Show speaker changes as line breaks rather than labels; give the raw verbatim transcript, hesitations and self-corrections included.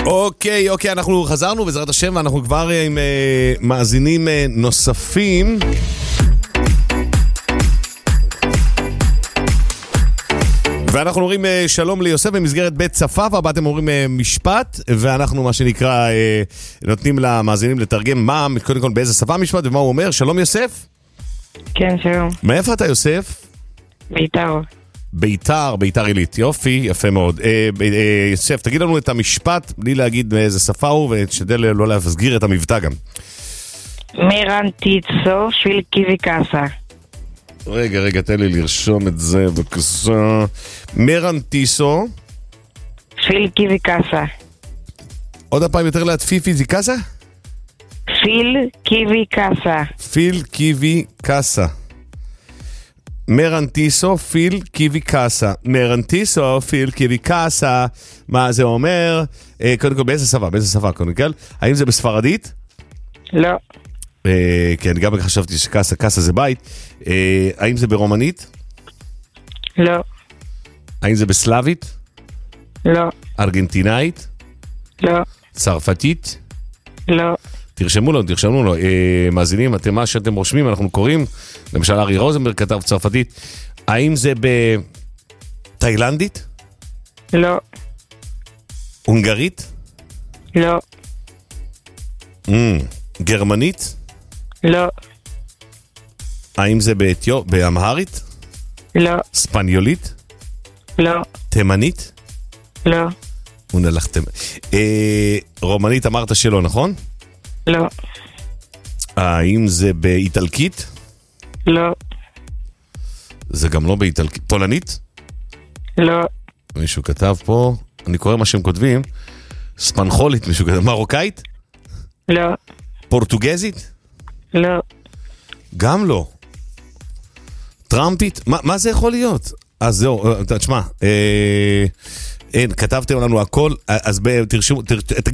אוקיי, אוקיי, אנחנו חזרנו בעזרת השם, ואנחנו כבר עם uh, מאזינים uh, נוספים. ואנחנו אומרים uh, שלום ליוסף במסגרת בית צפף, הבא אתם אומרים uh, משפט, ואנחנו מה שנקרא uh, נותנים למאזינים לתרגם מה, קודם כל באיזה שפה משפט ומה הוא אומר. שלום יוסף.
כן, שלום.
מאיפה אתה יוסף?
ביתר.
ביתר, ביתר עילית, יופי, יפה מאוד. אה, אה, יוסף, תגיד לנו את המשפט, בלי להגיד מאיזה שפה הוא, ותשתדל לא להסגיר את המבטא גם.
מרנטיצו פיל קיבי קאסה.
רגע, רגע, תן לי לרשום את זה בקסה. מרנטיסו.
פיל קיבי קאסה.
עוד הפעם יותר לאט, פיפי זי קאסה?
פיל קיבי קאסה.
פיל קיבי קאסה. מרנטיסו פיל קיבי קאסה. מרנטיסו פיל קיבי קאסה. מה זה אומר? אה, קודם כל, באיזה שפה? באיזה שפה קודם כל? האם זה בספרדית?
לא.
אה, כן, גם חשבתי שקאסה, קאסה זה בית. אה, האם זה ברומנית?
לא.
האם זה בסלאבית?
לא.
ארגנטינאית?
לא.
צרפתית?
לא.
תרשמו לו, תרשמו לו. אה, מאזינים, אתם מה שאתם רושמים, אנחנו קוראים. למשל, ארי רוזנברג כתב צרפתית. האם זה בתאילנדית?
לא.
הונגרית?
לא.
Mm, גרמנית?
לא.
האם זה באתיו... באמהרית?
לא.
ספניולית?
לא.
תימנית?
לא.
ונלכתם. אה, רומנית אמרת שלא, נכון?
לא.
האם זה באיטלקית?
לא.
זה גם לא באיטלקית. פולנית?
לא.
מישהו כתב פה, אני קורא מה שהם כותבים, ספנחולית, מישהו כתב, מרוקאית?
לא.
פורטוגזית?
לא.
גם לא. טראמפית? מה, מה זה יכול להיות? אז זהו, תשמע, אה, אין, כתבתם לנו הכל, אז תרשמו, תגיד